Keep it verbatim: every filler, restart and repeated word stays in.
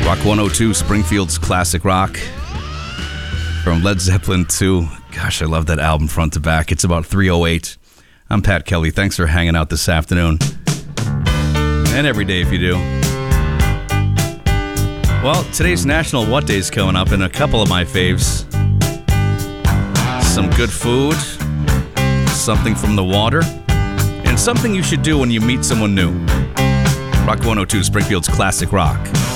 Rock one oh two, Springfield's classic rock. From Led Zeppelin two. Gosh, I love that album front to back. It's about three oh eight. I'm Pat Kelly. Thanks for hanging out this afternoon. And every day if you do. Well, today's National What Day is coming up, and a couple of my faves. Some good food, something from the water, and something you should do when you meet someone new. Rock one oh two, Springfield's classic rock.